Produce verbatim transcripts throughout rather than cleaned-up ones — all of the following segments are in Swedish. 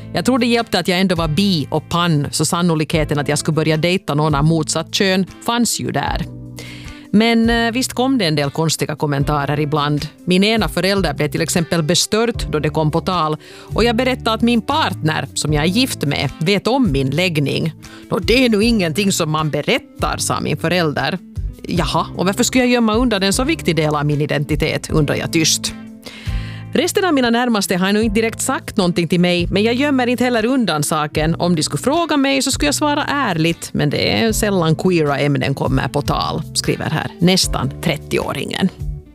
Jag tror det hjälpte att jag ändå var bi och pann, så sannolikheten att jag skulle börja dejta någon av motsatt kön fanns ju där. Men visst kom det en del konstiga kommentarer ibland. Min ena förälder blev till exempel bestört då det kom på tal, och jag berättade att min partner, som jag är gift med, vet om min läggning. Och det är nu ingenting som man berättar, sa min förälder. Jaha, och varför skulle jag gömma undan en så viktig del av min identitet, undrar jag tyst. Resten av mina närmaste har nu inte direkt sagt någonting till mig, men jag gömmer inte heller undan saken. Om de skulle fråga mig så skulle jag svara ärligt, men det är sällan queera ämnen kommer på tal, skriver här nästan trettio-åringen.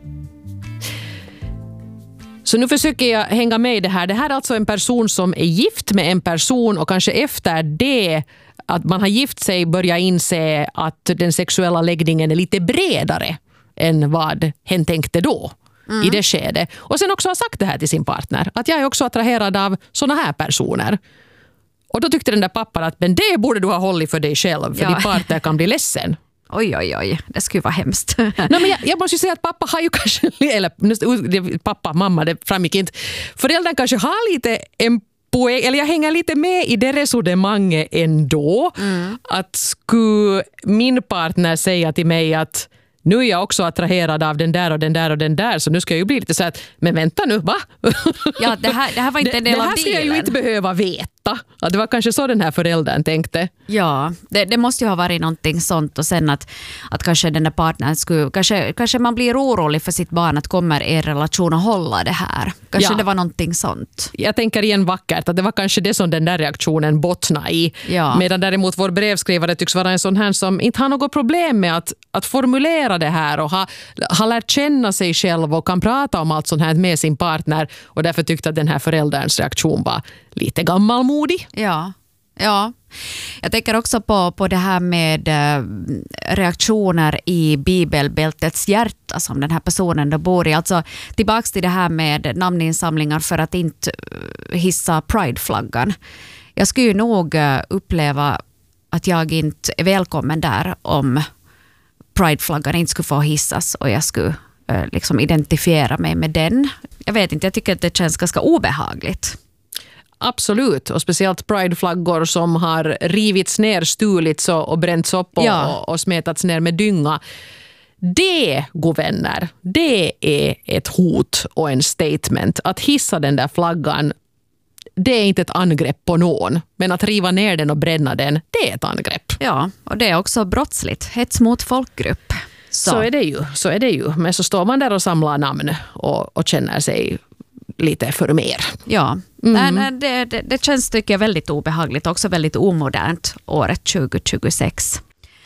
Så nu försöker jag hänga med i det här. Det här är alltså en person som är gift med en person, och kanske efter det att man har gift sig börjar inse att den sexuella läggningen är lite bredare än vad hen tänkte då. Mm. I det skedet. Och sen också har sagt det här till sin partner. Att jag är också attraherad av såna här personer. Och då tyckte den där pappan att men det borde du ha hållit för dig själv. För ja. Din partner kan bli ledsen. Oj, oj, oj. Det skulle vara hemskt. Nej, men jag, jag måste ju säga att pappa har ju kanske... Eller pappa, mamma, det framgick inte. Föräldern kanske har lite en poäng. Eller jag hänger lite med i det resonemanget ändå. Mm. Att skulle min partner säga till mig att nu är jag också attraherad av den där och den där och den där, så nu ska jag ju bli lite så att, men vänta nu, va? Ja, det här, det här var inte en del det, av det här ska jag ju inte behöva veta. Ja, det var kanske så den här föräldern tänkte. Ja, det, det måste ju ha varit någonting sånt, och sen att, att kanske den där partnern skulle, kanske, kanske man blir orolig för sitt barn att kommer er relation att hålla det här. Kanske ja. Det var någonting sånt. Jag tänker igen vackert att det var kanske det som den där reaktionen bottnade i. Ja. Medan däremot vår brevskrivare tycks vara en sån här som inte har något problem med att, att formulera det här och ha, ha lärt känna sig själv och kan prata om allt sånt här med sin partner, och därför tyckte att den här förälderns reaktion var lite gammalmodig. Ja, ja. Jag tänker också på, på det här med äh, reaktioner i bibelbältets hjärta som den här personen då bor i. Alltså tillbaks till det här med namninsamlingar för att inte hissa prideflaggan. Jag skulle ju nog äh, uppleva att jag inte är välkommen där om prideflaggan inte skulle få hissas och jag skulle äh, liksom identifiera mig med den. Jag vet inte, jag tycker att det känns ganska obehagligt. Absolut, och speciellt prideflaggor som har rivits ner, stulits och, och bränts upp och, ja. och, och smetats ner med dynga. Det, god vänner, det är ett hot och en statement. Att hissa den där flaggan, det är inte ett angrepp på någon. Men att riva ner den och bränna den, det är ett angrepp. Ja, och det är också brottsligt. Hets mot folkgrupp. Så, så är det ju, så är det ju. Men så står man där och samlar namn och, och känner sig lite för mer. Ja, mm. nej, det, det, det känns tycker jag väldigt obehagligt, också väldigt omodernt året tjugo tjugosex.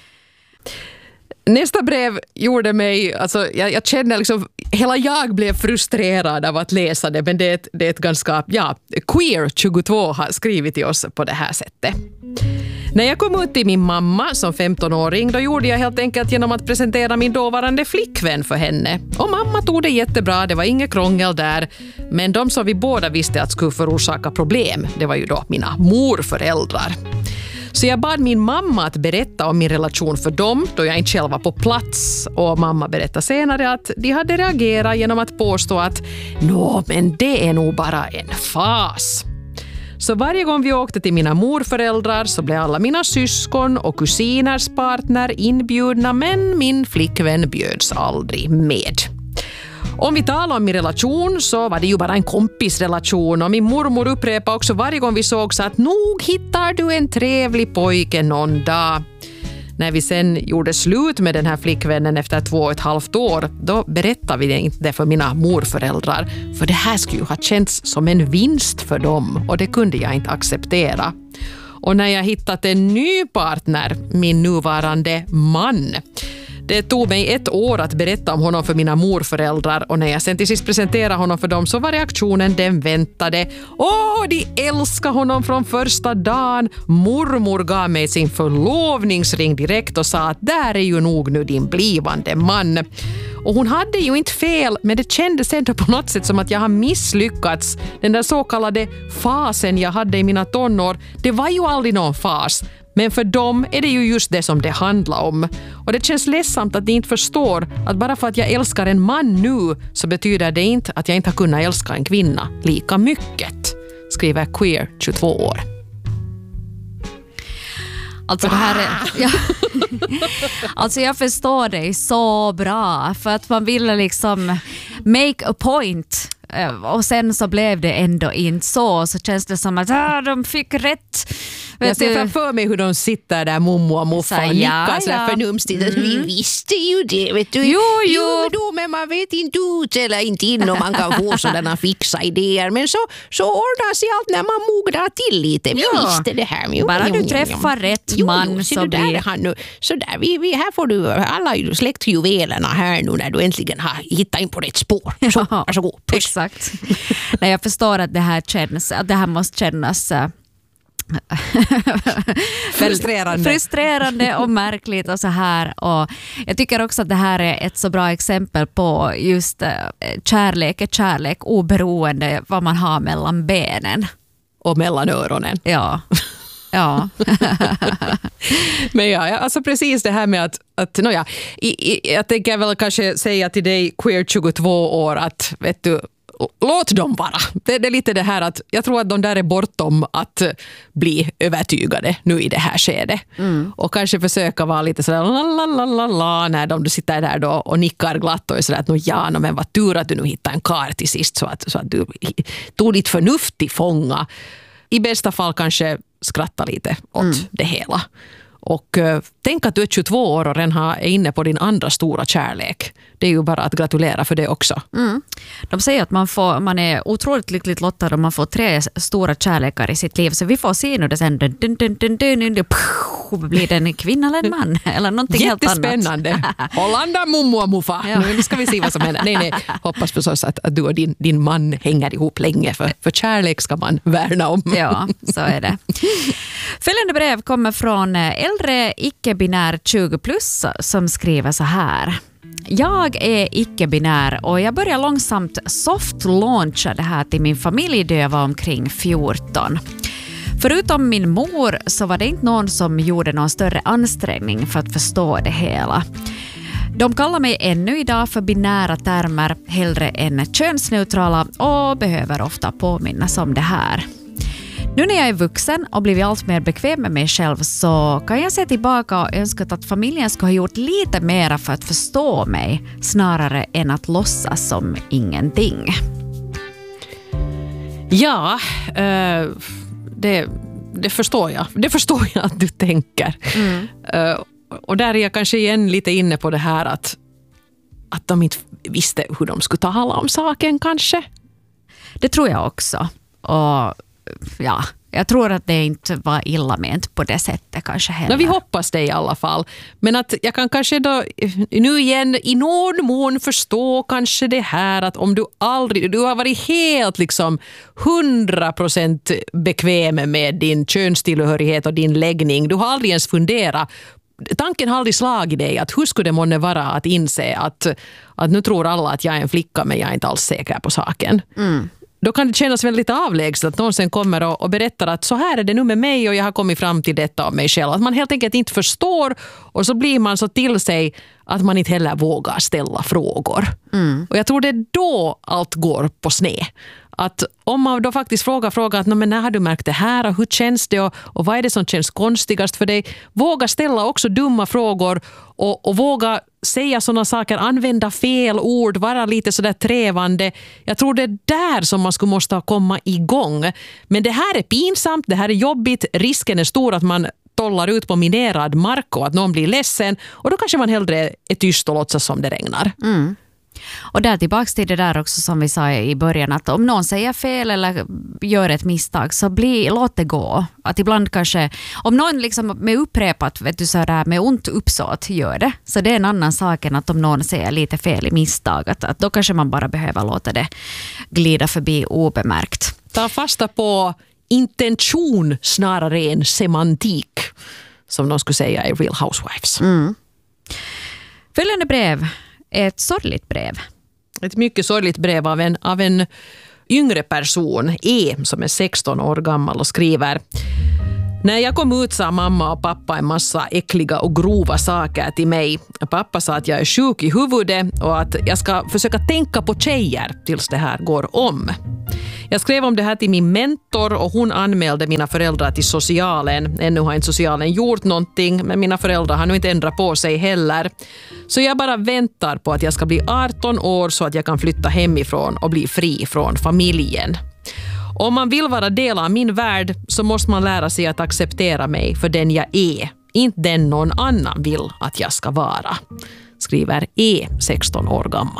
Nästa brev gjorde mig, alltså jag, jag känner liksom, hela jag blev frustrerad av att läsa det, men det är ett, det är ett ganska, ja, Queer tjugotvå har skrivit till oss på det här sättet. När jag kom ut till min mamma som femton-åring, då gjorde jag helt enkelt genom att presentera min dåvarande flickvän för henne. Och mamma tog det jättebra, det var inget krångel där. Men de som vi båda visste att skulle förorsaka problem, det var ju då mina morföräldrar. Så jag bad min mamma att berätta om min relation för dem då jag inte själv var på plats. Och mamma berättade senare att de hade reagerat genom att påstå att nå, men det är nog bara en fas. Så varje gång vi åkte till mina morföräldrar så blev alla mina syskon och kusiners partner inbjudna, men min flickvän bjöds aldrig med. Om vi talar om min relation så var det ju bara en kompisrelation, och min mormor upprepade också varje gång vi sågs att nog hittar du en trevlig pojke någon dag. När vi sen gjorde slut med den här flickvännen efter två och ett halvt år, då berättade vi det inte för mina morföräldrar. För det här skulle ju ha känts som en vinst för dem, och det kunde jag inte acceptera. Och när jag hittat en ny partner, min nuvarande man, det tog mig ett år att berätta om honom för mina morföräldrar, och när jag sen till sist presenterade honom för dem så var reaktionen den väntade. Åh, de älskar honom från första dagen. Mormor gav mig sin förlovningsring direkt och sa att där är ju nog nu din blivande man. Och hon hade ju inte fel, men det kändes ändå på något sätt som att jag har misslyckats. Den där så kallade fasen jag hade i mina tonår, det var ju aldrig någon fas. Men för dem är det ju just det som det handlar om. Och det känns ledsamt att de inte förstår att bara för att jag älskar en man nu så betyder det inte att jag inte har kunnat älska en kvinna lika mycket. skriver Queer tjugotvå år. Alltså det här är, ja. Alltså jag förstår dig så bra, för att man ville liksom make a point, och sen så blev det ändå inte så, så känns det som att ah, de fick rätt. Jag ser framför mig hur de sitter där, mommo och muffa, och nickar ja, sådär ja. förnumstigt. Mm. Vi visste ju det, vet du. Jo, jo. jo, jo men man vet inte ut eller inte in om man kan få sådana fixa idéer. Men så, så ordnar sig allt när man mognar till lite. Vi ja. visste det här. Jo, bara jo, du jo, träffar jo. rätt jo, man jo, så du blir... Där, han nu. Så där, vi, vi, här får du alla släktjuvelerna här nu när du äntligen har hittat in på rätt spår. Så, ja, varsågod. Puss. Exakt. Nej, jag förstår att det här känns, att det här måste kännas frustrerande. frustrerande och märkligt och så här. Och jag tycker också att det här är ett så bra exempel på just kärlek är kärlek oberoende vad man har mellan benen. Och mellan öronen. Ja. Ja. Men ja, alltså precis det här med att, att no ja, i, i, jag tänker väl kanske säga till dig Queer tjugotvå år att vet du, låt dem vara. Det, det är lite det här att jag tror att de där är bortom att bli övertygade nu i det här skedet. Mm. Och kanske försöka vara lite sådär la la la la la när de sitter där då och nickar glatt och är sådär att no, ja, no, men vad tur att du nu hittar en kar till sist så att, så att du tog ditt förnuft till fånga. I bästa fall kanske skratta lite åt mm. det hela. Och uh, tänk att du är tjugotvå år och redan är inne på din andra stora kärlek. Det är ju bara att gratulera för det också. Mm. De säger att man, får, man är otroligt lyckligt lottad om man får tre stora kärlekar i sitt liv. Så vi får se nu det sen. Dun, dun, dun, dun, dun, dun, dun, blir det en kvinna eller en man? Eller någonting helt annat. Jättespännande. Hollanda, mummo och muffa. Ja. Nu ska vi se vad som händer. Nej, nej. Hoppas förstås att, att du och din, din man hänger ihop länge. För, för kärlek ska man värna om. Ja, så är det. Följande brev kommer från äldre icke-binär tjugo plus som skriver så här. Jag är icke-binär och jag börjar långsamt soft-launcha det här till min familj då jag var omkring fjorton. Förutom min mor så var det inte någon som gjorde någon större ansträngning för att förstå det hela. De kallar mig ännu idag för binära termer hellre än könsneutrala och behöver ofta påminnas om det här. Nu när jag är vuxen och blivit allt mer bekväm med mig själv så kan jag se tillbaka och önska att familjen skulle ha gjort lite mer för att förstå mig snarare än att låtsas som ingenting. Ja, uh, det, det förstår jag. Det förstår jag att du tänker. Mm. Uh, och där är jag kanske igen lite inne på det här att, att de inte visste hur de skulle tala om saken kanske. Det tror jag också. Och ja, jag tror att det inte var illa ment på det sättet kanske heller. No, vi hoppas det i alla fall. Men att jag kan kanske då nu igen i någon mån förstå kanske det här att om du aldrig, du har varit helt liksom hundra procent bekväm med din könstillhörighet och din läggning. Du har aldrig ens funderat. Tanken har aldrig slagit dig att hur skulle det månne vara att inse att, att nu tror alla att jag är en flicka men jag är inte alls säker på saken. Mm. Då kan det kännas väldigt avlägset att någon sen kommer och, och berättar att så här är det nu med mig och jag har kommit fram till detta av mig själv. Att man helt enkelt inte förstår och så blir man så till sig att man inte heller vågar ställa frågor. Mm. Och jag tror det är då allt går på sned. Att om man då faktiskt frågar frågar att men när har du märkt det här och hur känns det och, och vad är det som känns konstigast för dig? Våga ställa också dumma frågor och, och våga säga sådana saker, använda fel ord, vara lite sådär trävande. Jag tror det är där som man skulle måste komma igång. Men det här är pinsamt, det här är jobbigt, risken är stor att man tollar ut på minerad mark och att någon blir ledsen och då kanske man hellre är tyst och låtsas som det regnar. Mm. Och där tillbaka till det där också som vi sa i början att om någon säger fel eller gör ett misstag så bli, låt det gå. Att ibland kanske, om någon liksom med upprepat vet du, så där, med ont uppsåt gör det så det är en annan sak än att om någon säger lite fel i misstag att, att då kanske man bara behöver låta det glida förbi obemärkt. Ta fasta på intention snarare än semantik som de skulle säga i Real Housewives. Mm. Följande brev. Ett sorgligt brev. Ett mycket sorgligt brev av en, av en yngre person, E, som är sexton år gammal och skriver: när jag kom ut sa mamma och pappa en massa äckliga och grova saker till mig. Pappa sa att jag är sjuk i huvudet och att jag ska försöka tänka på tjejer tills det här går om. Jag skrev om det här till min mentor och hon anmälde mina föräldrar till socialen. Ännu har inte socialen gjort någonting, men mina föräldrar har nu inte ändrat på sig heller. Så jag bara väntar på att jag ska bli arton år så att jag kan flytta hemifrån och bli fri från familjen. Om man vill vara del av min värld så måste man lära sig att acceptera mig för den jag är. Inte den någon annan vill att jag ska vara. Skriver E, sexton år gammal.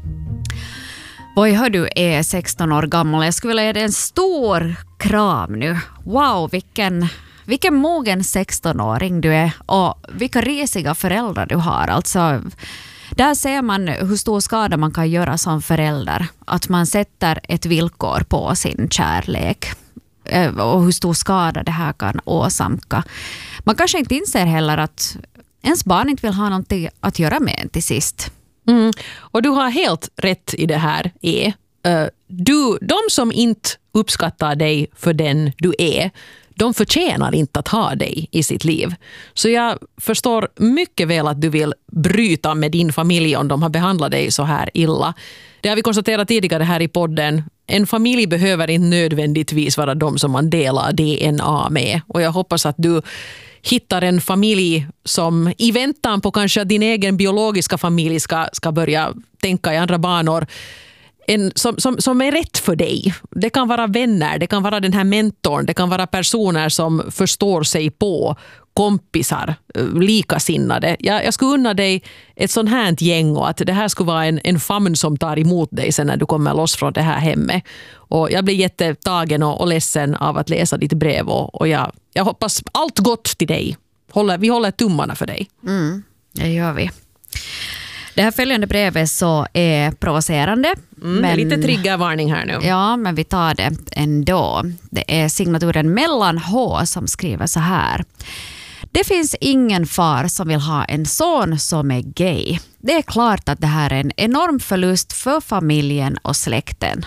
Oj, hör du, är sexton år gammal. Jag skulle vilja ge dig en stor kram nu. Wow, vilken, vilken mogen sexton-åring du är. Och vilka resiga föräldrar du har. Alltså, där ser man hur stor skada man kan göra som förälder. Att man sätter ett villkor på sin kärlek. Och hur stor skada det här kan åsamka. Man kanske inte inser heller att ens barn inte vill ha någonting att göra med en till sist. Mm. Och du har helt rätt i det här, E. Du, de som inte uppskattar dig för den du är, de förtjänar inte att ha dig i sitt liv. Så jag förstår mycket väl att du vill bryta med din familj om de har behandlat dig så här illa. Det har vi konstaterat tidigare här i podden. En familj behöver inte nödvändigtvis vara de som man delar D N A med. Och jag hoppas att du hittar en familj som i väntan på kanske att din egen biologiska familj ska, ska börja tänka i andra banor. En, som, som, som är rätt för dig. Det kan vara vänner, det kan vara den här mentorn, det kan vara personer som förstår sig på, kompisar, likasinnade. Jag, jag skulle unna dig ett sånt här gäng och att det här skulle vara en, en famn som tar emot dig sen när du kommer loss från det här hemmet. Och jag blir jättetagen och, och ledsen av att läsa ditt brev och, och jag, jag hoppas allt gott till dig. Håller, vi håller tummarna för dig. Mm, det gör vi. Det här följande brevet så är provocerande. Mm, men, lite triggervarning här nu. Ja, men vi tar det ändå. Det är signaturen Mellan H som skriver så här. Det finns ingen far som vill ha en son som är gay. Det är klart att det här är en enorm förlust för familjen och släkten.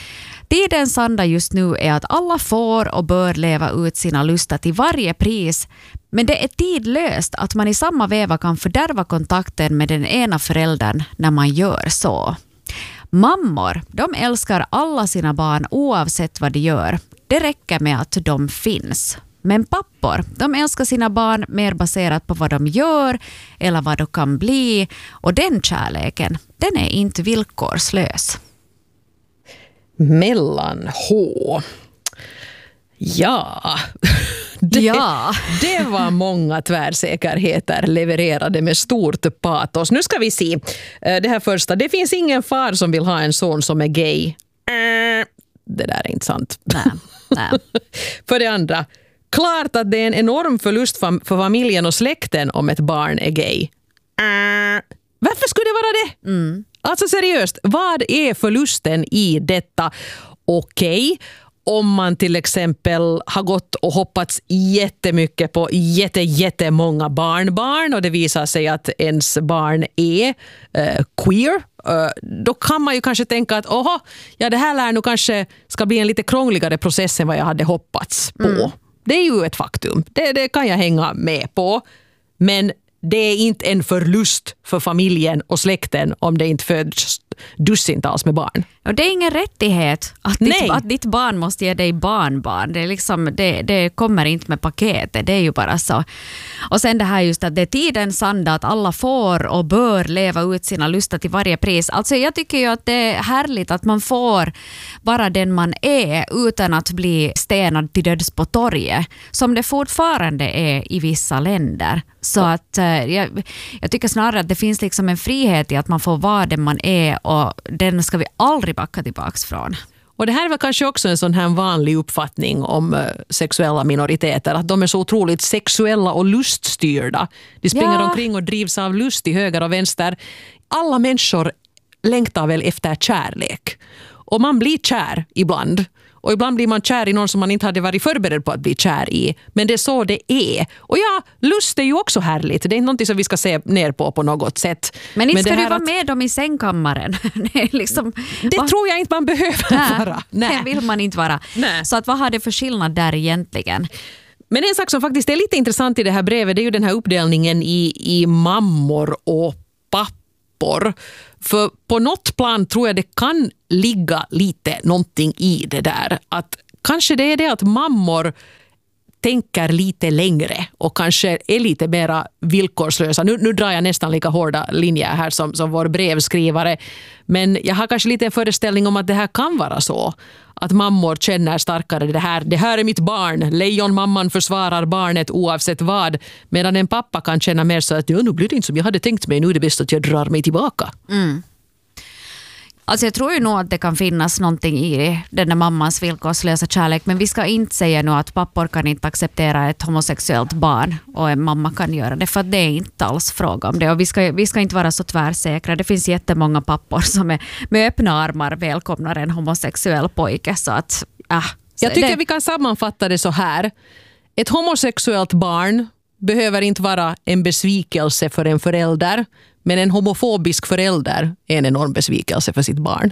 Tidens anda just nu är att alla får och bör leva ut sina lustar till varje pris. Men det är tidlöst att man i samma veva kan fördärva kontakten med den ena föräldern när man gör så. Mammor, de älskar alla sina barn oavsett vad de gör. Det räcker med att de finns. Men pappor, de älskar sina barn mer baserat på vad de gör eller vad de kan bli. Och den kärleken, den är inte villkorslös. Mellan H. Ja, det, ja. det var många tvärsäkerheter levererade med stort patos. Nu ska vi se. Det här första. Det finns ingen far som vill ha en son som är gay. Det där är inte sant. Nej, nej. För det andra. Klart att det är en enorm förlust för familjen och släkten om ett barn är gay. Varför skulle det vara det? Mm. Alltså seriöst, vad är förlusten i detta? Okej, okay, om man till exempel har gått och hoppats jättemycket på jätte, jättemånga barnbarn och det visar sig att ens barn är uh, queer, uh, då kan man ju kanske tänka att oho, ja, det här lär nog kanske ska bli en lite krångligare process än vad jag hade hoppats på. Mm. Det är ju ett faktum, det, det kan jag hänga med på, men det är inte en förlust för familjen och släkten om det inte föds dussintals med barn. Och det är ingen rättighet att ditt, att ditt barn måste ge dig barnbarn. Det, är liksom, det, det kommer inte med paketet, det är ju bara så. Och sen det här just att det är tidens anda att alla får och bör leva ut sina lustar till varje pris. Alltså jag tycker ju att det är härligt att man får vara den man är utan att bli stenad till döds på torget. Som det fortfarande är i vissa länder. Så att eh, jag, jag tycker snarare att det finns liksom en frihet i att man får vara den man är och den ska vi aldrig backa tillbaka från. Och det här var kanske också en sån här vanlig uppfattning om uh, sexuella minoriteter, att de är så otroligt sexuella och luststyrda. De springer ja. omkring och drivs av lust i höger och vänster. Alla människor längtar väl efter kärlek. Och man blir kär ibland. Och ibland blir man kär i någon som man inte hade varit förberedd på att bli kär i. Men det är så det är. Och ja, lust är ju också härligt. Det är inte någonting som vi ska se ner på på något sätt. Men inte ska Men du vara att... med dem i sängkammaren. det liksom... det Va? tror jag inte man behöver Nej, vara. Nej, det vill man inte vara. Nej. Så att vad har det för skillnad där egentligen? Men en sak som faktiskt är lite intressant i det här brevet, det är ju den här uppdelningen i, i mammor och pappor. pappor. För på något plan tror jag det kan ligga lite någonting i det där. Att kanske det är det att mammor tänker lite längre och kanske är lite mera villkorslösa. Nu, nu drar jag nästan lika hårda linjer här som, som vår brevskrivare. Men jag har kanske lite en föreställning om att det här kan vara så. Att mammor känner starkare det här. Det här är mitt barn. Lejonmamman försvarar barnet oavsett vad. Medan en pappa kan känna mer så att ja, nu blir det inte som jag hade tänkt mig. Nu är det bäst att jag drar mig tillbaka. Mm. Alltså jag tror ju nog att det kan finnas någonting i den där mammans villkorslösa kärlek, men vi ska inte säga nu att pappor kan inte acceptera ett homosexuellt barn och en mamma kan göra det, för det är inte alls fråga om det. Och vi ska, vi ska inte vara så tvärsäkra. Det finns jättemånga pappor som är med öppna armar välkomnar en homosexuell pojke. Så att, äh, så jag tycker det... vi kan sammanfatta det så här. Ett homosexuellt barn behöver inte vara en besvikelse för en förälder. Men en homofobisk förälder är en enorm besvikelse för sitt barn.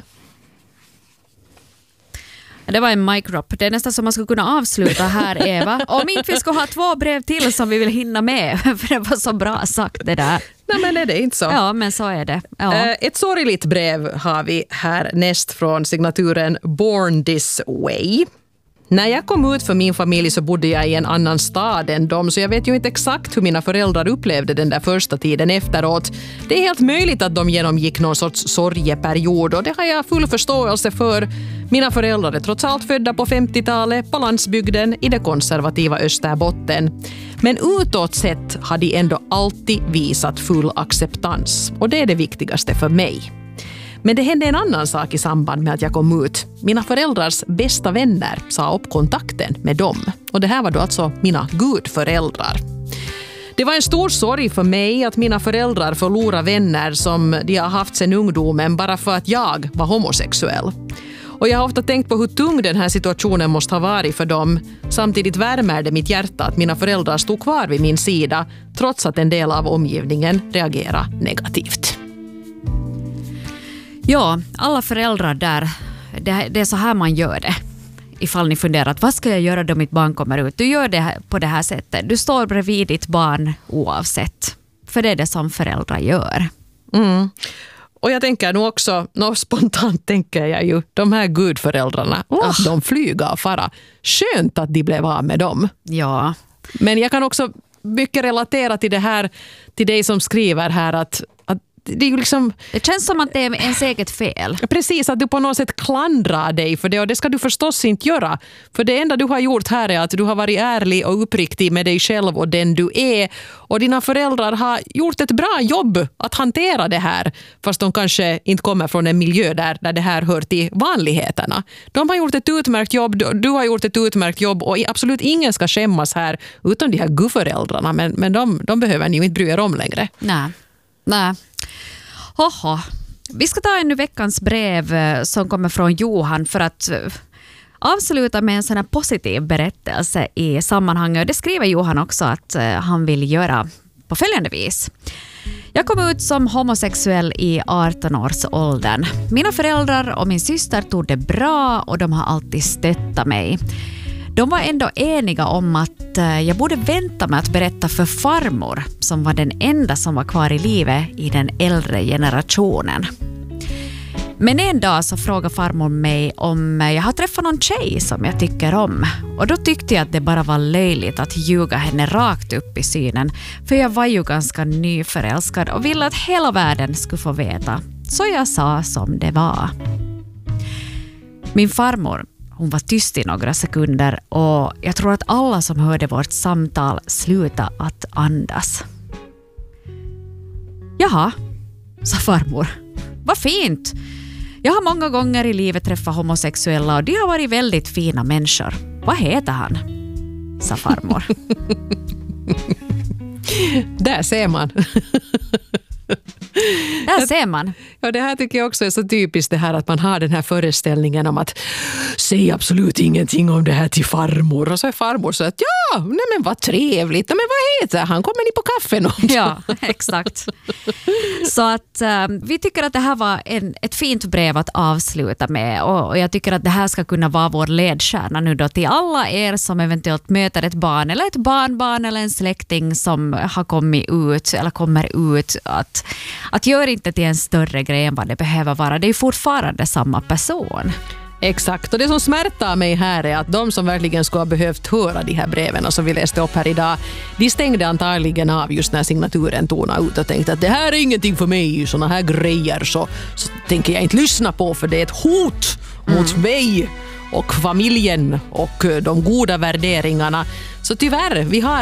Det var en mic drop. Det är nästan som man skulle kunna avsluta här, Eva. Om inte vi ska ha två brev till som vi vill hinna med. För det var så bra sagt det där. Nej, men är det inte så? Ja, men så är det. Ja. Ett sorgligt brev har vi här näst från signaturen Born This Way. När jag kom ut för min familj så bodde jag i en annan stad än dem, så jag vet ju inte exakt hur mina föräldrar upplevde den där första tiden efteråt. Det är helt möjligt att de genomgick någon sorts sorgeperiod och det har jag full förståelse för. Mina föräldrar är trots allt födda på femtiotalet på landsbygden i det konservativa Österbotten. Men utåt sett har de ändå alltid visat full acceptans och det är det viktigaste för mig. Men det hände en annan sak i samband med att jag kom ut. Mina föräldrars bästa vänner sa upp kontakten med dem. Och det här var då alltså mina gudföräldrar. Det var en stor sorg för mig att mina föräldrar förlorade vänner som de har haft sedan ungdomen bara för att jag var homosexuell. Och jag har ofta tänkt på hur tung den här situationen måste ha varit för dem. Samtidigt värmer det mitt hjärta att mina föräldrar stod kvar vid min sida trots att en del av omgivningen reagerade negativt. Ja, alla föräldrar där, det, det är så här man gör det. Ifall ni funderar att vad ska jag göra då mitt barn kommer ut? Du gör det på det här sättet. Du står bredvid ditt barn oavsett. För det är det som föräldrar gör. Mm. Och jag tänker nog också, nå, spontant tänker jag ju, de här gudföräldrarna, oh. att de flyger och fara. Skönt att de blev av med dem. Ja. Men jag kan också mycket relatera till det här, till dig som skriver här att Det, är ju liksom, det känns som att det är ens eget fel. Precis, att du på något sätt klandrar dig för det, och det ska du förstås inte göra. För det enda du har gjort här är att du har varit ärlig och uppriktig med dig själv och den du är. Och dina föräldrar har gjort ett bra jobb att hantera det här, fast de kanske inte kommer från en miljö där, där det här hör till vanligheterna. De har gjort ett utmärkt jobb, du har gjort ett utmärkt jobb och absolut ingen ska skämmas här utan de här gudföräldrarna. Men, men de, de behöver ni ju inte bry er om längre. Nej, nej. Hoho. Vi ska ta ännu veckans brev som kommer från Johan för att avsluta med en sån här positiv berättelse i sammanhanget. Det skriver Johan också att han vill göra på följande vis. Jag kom ut som homosexuell i arton-årsåldern. Mina föräldrar och min syster tog det bra och de har alltid stöttat mig. De var ändå eniga om att jag borde vänta med att berätta för farmor, som var den enda som var kvar i livet i den äldre generationen. Men en dag så frågade farmor mig om jag har träffat någon tjej som jag tycker om. Och då tyckte jag att det bara var löjligt att ljuga henne rakt upp i synen. För jag var ju ganska nyförälskad och ville att hela världen skulle få veta. Så jag sa som det var. Min farmor, hon var tyst i några sekunder och jag tror att alla som hörde vårt samtal slutade att andas. Jaha, sa farmor. Vad fint! Jag har många gånger i livet träffat homosexuella och de har varit väldigt fina människor. Vad heter han? Sa farmor. Där ser man. Där ser man. Ja, det här tycker jag också är så typiskt, det här att man har den här föreställningen om att säg absolut ingenting om det här till farmor. Och så är farmor så att ja, nej men vad trevligt. Nej, men vad heter han? Kommer ni på kaffe något? Ja, exakt. Så att um, vi tycker att det här var en, ett fint brev att avsluta med. Och, och jag tycker att det här ska kunna vara vår ledstjärna nu då till alla er som eventuellt möter ett barn eller ett barnbarn eller en släkting som har kommit ut eller kommer ut, att att gör inte till en större grej än vad det behöver vara. Det är fortfarande samma person. Exakt, och det som smärtar mig här är att de som verkligen skulle ha behövt höra de här breven som vi läste upp här idag, de stängde antagligen av just när signaturen tonade ut och tänkte att det här är ingenting för mig, såna här grejer så, så tänker jag inte lyssna på, för det är ett hot mm. mot mig och familjen och de goda värderingarna. Så tyvärr, vi har